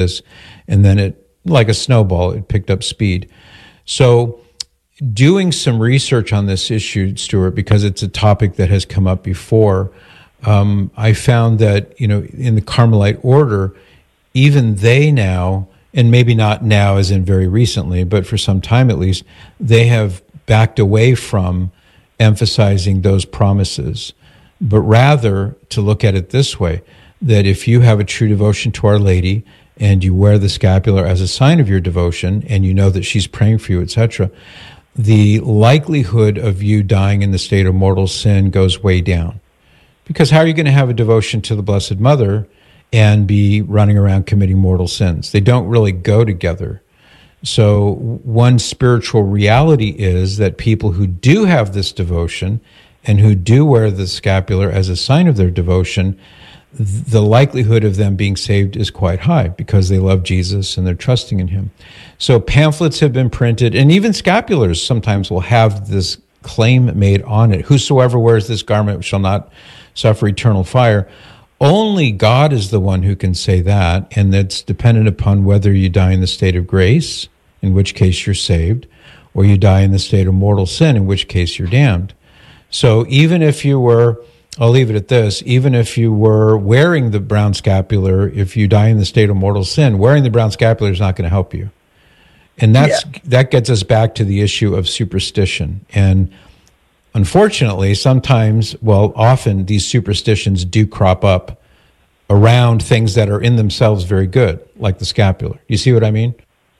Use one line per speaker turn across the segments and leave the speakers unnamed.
this, and then it, like a snowball, it picked up speed. So doing some research on this issue, Stuart, because it's a topic that has come up before, I found that, in the Carmelite order, even they now, and maybe not now as in very recently, but for some time at least, they have backed away from emphasizing those promises, but rather to look at it this way, that if you have a true devotion to Our Lady and you wear the scapular as a sign of your devotion and you know that she's praying for you, etc., the likelihood of you dying in the state of mortal sin goes way down. Because how are you going to have a devotion to the Blessed Mother and be running around committing mortal sins? They don't really go together. So one spiritual reality is that people who do have this devotion and who do wear the scapular as a sign of their devotion, the likelihood of them being saved is quite high because they love Jesus and they're trusting in him. So pamphlets have been printed, and even scapulars sometimes will have this claim made on it: whosoever wears this garment shall not suffer eternal fire. Only God is the one who can say that, and that's dependent upon whether you die in the state of grace, in which case you're saved, or you die in the state of mortal sin, in which case you're damned. So even if you were, I'll leave it at this, even if you were wearing the brown scapular, if you die in the state of mortal sin, wearing the brown scapular is not going to help you. And that gets us back to the issue of superstition. And unfortunately, often these superstitions do crop up around things that are in themselves very good, like the scapular. You see what I mean?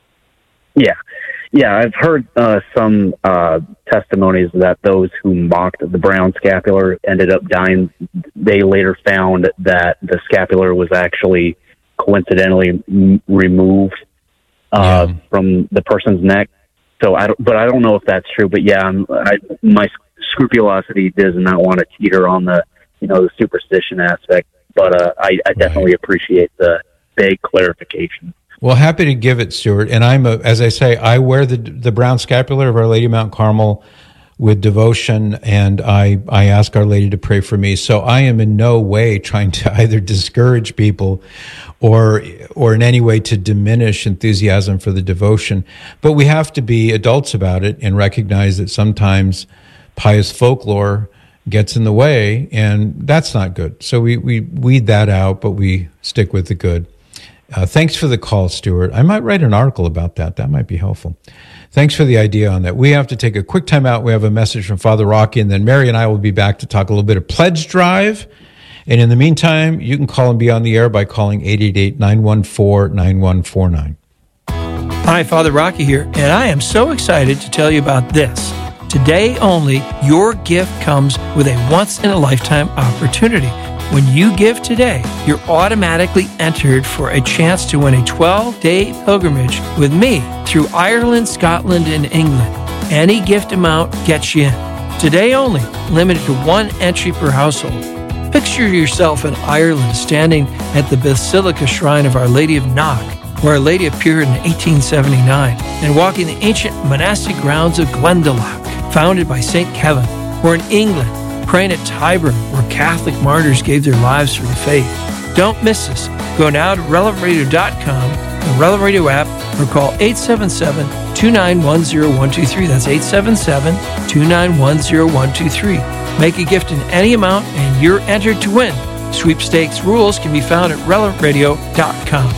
Yeah, I've heard some testimonies that those who mocked the brown scapular ended up dying. They later found that the scapular was actually coincidentally removed from the person's neck. So I don't know if that's true. But yeah, my scrupulosity does not want to teeter on the the superstition aspect. But I definitely appreciate the vague clarification.
Well, happy to give it, Stuart. And as I say, I wear the brown scapular of Our Lady of Mount Carmel with devotion, and I ask Our Lady to pray for me. So I am in no way trying to either discourage people or in any way to diminish enthusiasm for the devotion. But we have to be adults about it and recognize that sometimes pious folklore gets in the way, and that's not good. So we weed that out, but we stick with the good. Thanks for the call, Stuart. I might write an article about that. That might be helpful. Thanks for the idea on that. We have to take a quick time out. We have a message from Father Rocky, and then Mary and I will be back to talk a little bit of Pledge Drive. And in the meantime, you can call and be on the air by calling 888-914-9149.
Hi, Father Rocky here, and I am so excited to tell you about this. Today only, your gift comes with a once-in-a-lifetime opportunity. When you give today, you're automatically entered for a chance to win a 12-day pilgrimage with me through Ireland, Scotland, and England. Any gift amount gets you in. Today only, limited to one entry per household. Picture yourself in Ireland standing at the Basilica Shrine of Our Lady of Knock, where Our Lady appeared in 1879, and walking the ancient monastic grounds of Glendalough, founded by St. Kevin, or in England, praying at Tyburn, where Catholic martyrs gave their lives for the faith. Don't miss us. Go now to relevantradio.com, the Relevant Radio app, or call 877-291-0123. That's 877-291-0123. Make a gift in any amount, and you're entered to win. Sweepstakes rules can be found at relevantradio.com.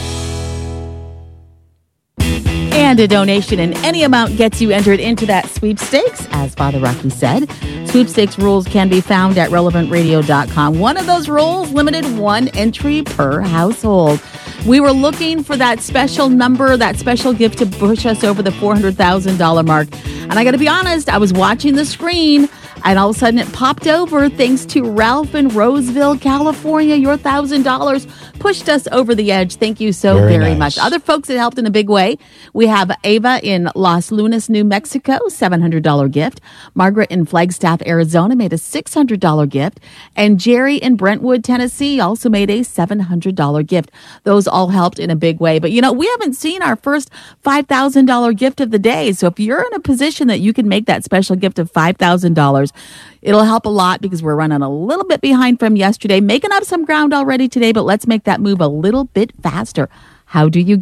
And a donation in any amount gets you entered into that sweepstakes, as Father Rocky said. Sweepstakes rules can be found at relevantradio.com. One of those rules, limited one entry per household. We were looking for that special number, that special gift to push us over the $400,000 mark. And I got to be honest, I was watching the screen, and all of a sudden it popped over thanks to Ralph in Roseville, California. Your $1,000 pushed us over the edge. Thank you so very much. Other folks that helped in a big way. We have Ava in Los Lunas, New Mexico, $700 gift. Margaret in Flagstaff, Arizona made a $600 gift. And Jerry in Brentwood, Tennessee also made a $700 gift. Those all helped in a big way. But, we haven't seen our first $5,000 gift of the day. So if you're in a position that you can make that special gift of $5,000, it'll help a lot because we're running a little bit behind from yesterday, making up some ground already today, but let's make that move a little bit faster. How do you